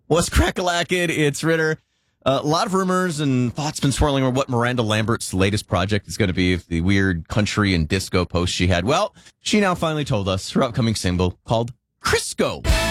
What's crack-a-lackin'? It's Ritter. A lot of rumors and thoughts been swirling over what Miranda Lambert's latest project is going to be, the weird country and disco post she had. Well, she now finally told us her upcoming single called Crisco.